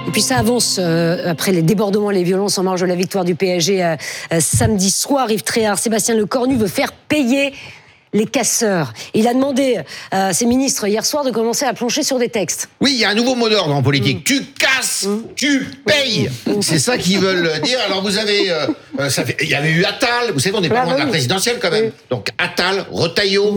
Et puis ça avance après les débordements, les violences en marge de la victoire du PSG samedi soir. Yves Tréhard, Sébastien Lecornu veut faire payer les casseurs. Il a demandé à ses ministres hier soir de commencer à plancher sur des textes. Oui, il y a un nouveau mot d'ordre en politique. Tu casses, tu payes. C'est ça qu'ils veulent dire. Alors vous avez, il y avait eu Attal. Vous savez, on n'est pas loin de la présidentielle quand même. Donc Attal, Retailleau.